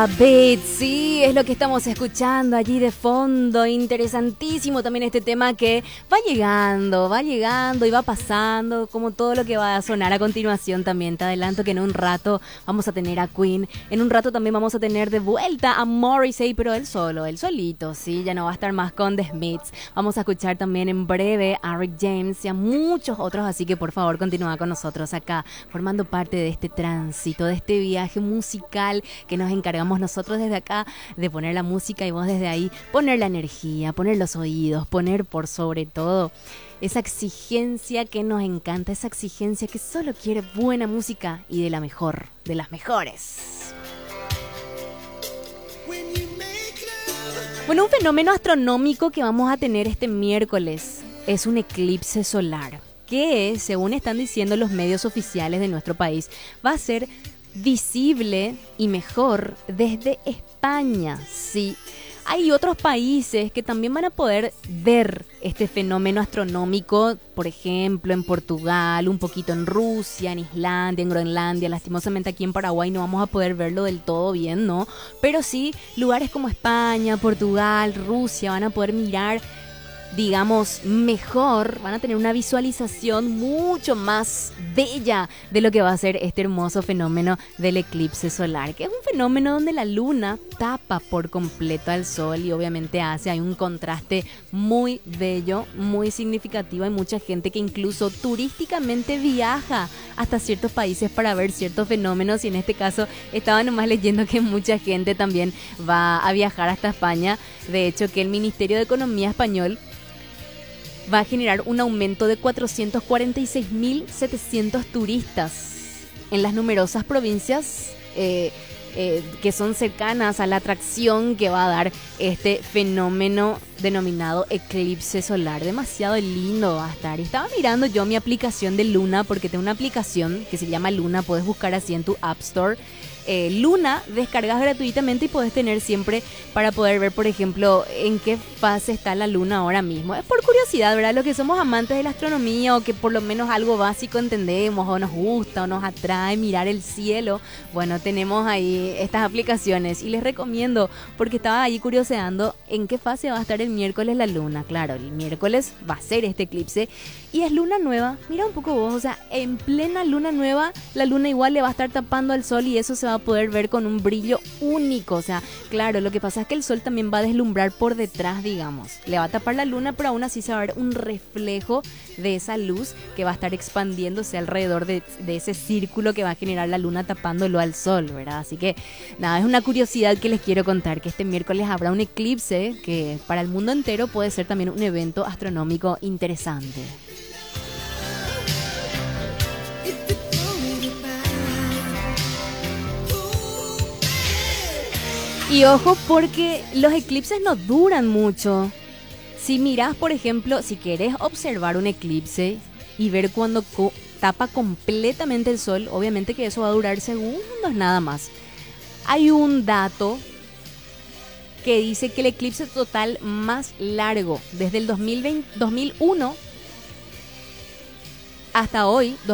Beat, sí, es lo que estamos escuchando allí de fondo. Interesantísimo también este tema que va llegando y va pasando, como todo lo que va a sonar a continuación también. Te adelanto que en un rato vamos a tener a Queen, en un rato también vamos a tener de vuelta a Morrissey, pero él solito, sí, ya no va a estar más con The Smiths. Vamos a escuchar también en breve a Rick James y a muchos otros, así que por favor continúa con nosotros acá, formando parte de este tránsito, de este viaje musical que nos encargamos nosotros desde acá de poner la música y vos desde ahí poner la energía, poner los oídos, poner por sobre todo esa exigencia que nos encanta, esa exigencia que solo quiere buena música y de la mejor, de las mejores. Bueno, un fenómeno astronómico que vamos a tener este miércoles es un eclipse solar, que según están diciendo los medios oficiales de nuestro país, va a ser visible y mejor desde España. Sí, hay otros países que también van a poder ver este fenómeno astronómico, por ejemplo en Portugal, un poquito en Rusia, en Islandia, en Groenlandia. Lastimosamente aquí en Paraguay no vamos a poder verlo del todo bien, ¿no? Pero sí, lugares como España, Portugal, Rusia van a poder mirar, digamos, mejor, van a tener una visualización mucho más bella de lo que va a ser este hermoso fenómeno del eclipse solar, que es un fenómeno donde la luna tapa por completo al sol y obviamente hay un contraste muy bello, muy significativo. Hay mucha gente que incluso turísticamente viaja hasta ciertos países para ver ciertos fenómenos, y en este caso estaba nomás leyendo que mucha gente también va a viajar hasta España. De hecho, que el Ministerio de Economía español va a generar un aumento de 446.700 turistas en las numerosas provincias que son cercanas a la atracción que va a dar este fenómeno denominado eclipse solar. Demasiado lindo va a estar. Y estaba mirando yo mi aplicación de Luna, porque tengo una aplicación que se llama Luna, puedes buscar así en tu App Store. Luna, descargas gratuitamente y puedes tener siempre para poder ver, por ejemplo, en qué fase está la luna ahora mismo. Es por curiosidad, ¿verdad? Los que somos amantes de la astronomía, o que por lo menos algo básico entendemos, o nos gusta, o nos atrae mirar el cielo, bueno, tenemos ahí estas aplicaciones y les recomiendo, porque estaba ahí curioseando en qué fase va a estar el miércoles la luna. Claro, el miércoles va a ser este eclipse y es luna nueva. Mira un poco vos, o sea, en plena luna nueva, la luna igual le va a estar tapando al sol y eso se va a poder ver con un brillo único. O sea, claro, lo que pasa es que el sol también va a deslumbrar por detrás, digamos. Le va a tapar la luna, pero aún así se va a ver un reflejo de esa luz que va a estar expandiéndose alrededor de ese círculo que va a generar la luna tapándolo al sol, ¿verdad? Así que, nada, es una curiosidad que les quiero contar, que este miércoles habrá un eclipse que para el mundo entero puede ser también un evento astronómico interesante. Y ojo, porque los eclipses no duran mucho. Si mirás, por ejemplo, si querés observar un eclipse y ver cuando tapa completamente el sol, obviamente que eso va a durar segundos nada más. Hay un dato que dice que el eclipse total más largo desde el 2001 hasta hoy,